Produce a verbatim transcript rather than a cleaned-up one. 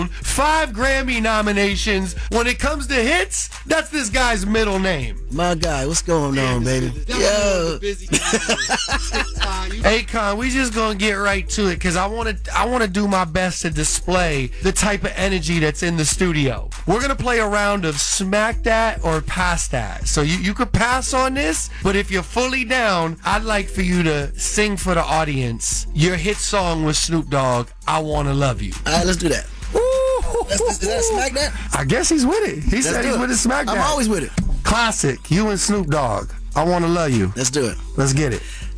alone, five Grammy nominations. When it comes to hits, that's this guy's middle name. My guy, what's going on, baby? Yo. Akon, we just gonna get right to it because I want to I want to do my best to display the type of energy that's in the studio. We're gonna play a round of smack that or pass that. So you, you could pass on this, but if you're fully down, I'd like for you to sing for the audience your hit song with Snoop Dogg, I Wanna Love You. All right, let's do that. Let's, is that smack that? I guess he's with it. He Let's said do he's it. with his smack that. I'm always with it. Classic. You and Snoop Dogg. I Wanna Love You. Let's do it. Let's get it.